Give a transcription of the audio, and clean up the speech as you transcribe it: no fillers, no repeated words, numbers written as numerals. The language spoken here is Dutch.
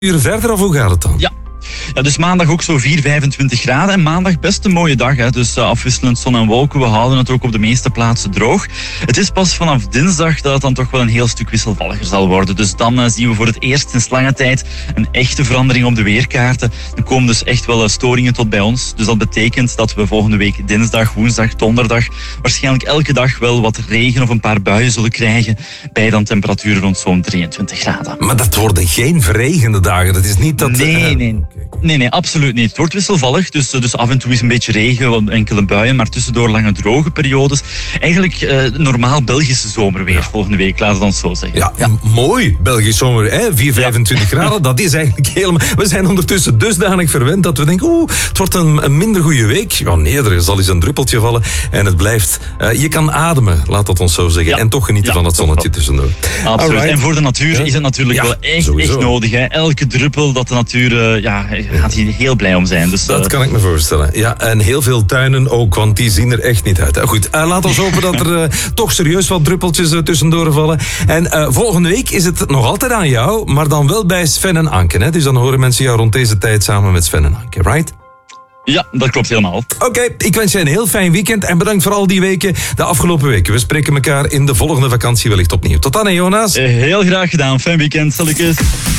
uur verder of hoe gaat het dan? Ja, dus maandag ook zo 25 graden. En maandag best een mooie dag. Hè. Dus afwisselend zon en wolken. We houden het ook op de meeste plaatsen droog. Het is pas vanaf dinsdag dat het dan toch wel een heel stuk wisselvalliger zal worden. Dus dan zien we voor het eerst sinds lange tijd een echte verandering op de weerkaarten. Er komen dus echt wel storingen tot bij ons. Dus dat betekent dat we volgende week dinsdag, woensdag, donderdag waarschijnlijk elke dag wel wat regen of een paar buien zullen krijgen. Bij dan temperaturen rond zo'n 23 graden. Maar dat worden geen verregende dagen. Dat is niet dat... Nee, absoluut niet. Het wordt wisselvallig, dus af en toe is een beetje regen, enkele buien, maar tussendoor lange droge periodes. Eigenlijk normaal Belgische zomerweer volgende week, laten we dan zo zeggen. Ja. Mooi Belgisch zomer, hè? 25 graden, dat is eigenlijk helemaal... We zijn ondertussen dusdanig verwend dat we denken, het wordt een minder goede week. Ja, nee, er zal eens een druppeltje vallen en het blijft... je kan ademen, laat dat ons zo zeggen. En toch genieten van het zonnetje tussendoor. Absoluut. Alright. En voor de natuur is het natuurlijk wel echt nodig. Hè? Elke druppel dat de natuur... gaat hier heel blij om zijn. Dus, dat kan ik me voorstellen. Ja, en heel veel tuinen ook, want die zien er echt niet uit. Goed, laat ons hopen dat er toch serieus wat druppeltjes tussendoor vallen. En volgende week is het nog altijd aan jou, maar dan wel bij Sven en Anke. Hè? Dus dan horen mensen jou rond deze tijd samen met Sven en Anke, right? Ja, dat klopt helemaal. Oké, ik wens je een heel fijn weekend en bedankt voor al die weken, de afgelopen weken. We spreken elkaar in de volgende vakantie wellicht opnieuw. Tot dan, hè, Jonas. Heel graag gedaan. Fijn weekend, salutjes.